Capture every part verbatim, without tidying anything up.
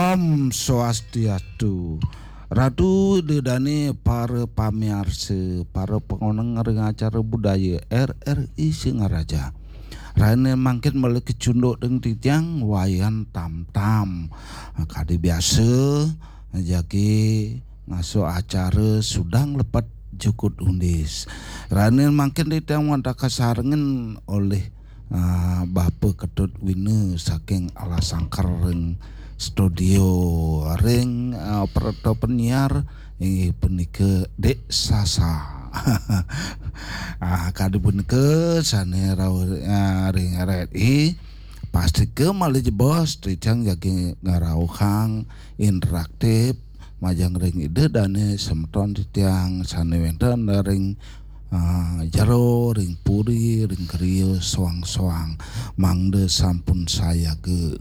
Om Swastiastu. Ratu dedane para pamiarsa, para pengoneng acara budaya R R I Singaraja. Rane mangkin mele kecunduk deng titiang wayan tam-tam. Kadi biasa jaki ngaso acara sudang lepat jukut undis. Rane mangkin titiang wanda kasarengen oleh uh, Bapa Ketut Wine saking Alasangkar ring studio ring uh, operator penyiar ini punika Dek Sasa. Ah kadi punika sane raw uh, ring R R I pasti ke malih bos ticang jagi ngarauhang interaktif majang ring ide dane semton titiang sane wenten ring uh, jaro ring puri ring kriyo soang-soang mangde sampun saya ke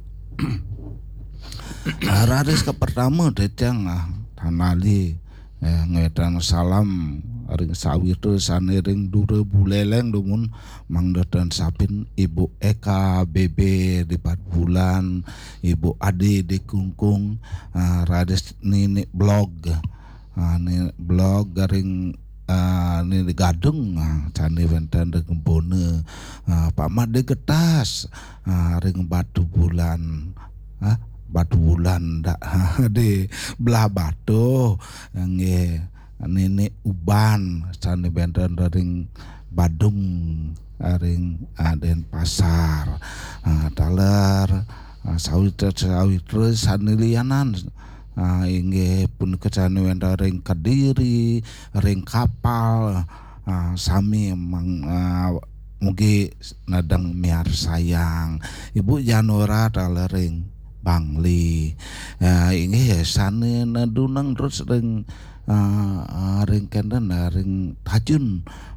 Raris ke pertama detang ah tanali eh, ngedan salam ring sawir sane ring dure buleleng dumun mangda dan sapin Ibu Eka Bebe di Pat Bulan, Ibu Ade di Kungkung, uh, Raris nini blog uh, ni blog garing uh, ni gadung uh, cani wenten ring bone uh, Pak Made Getas uh, ring Batu Bulan uh, Batu Bulan dak di belah batu nge nini uban sane benten ring Badung ring aden pasar uh, taler uh, sawit sawit terus sane lianan uh, inge pun kecane wenda ring Kediri ring kapal uh, sami mang uh, mugi nadang miar sayang Ibu Janora taler ring Bangli uh, ini ya sane nadunang terus ring uh, uh, ring kenden ring Tajun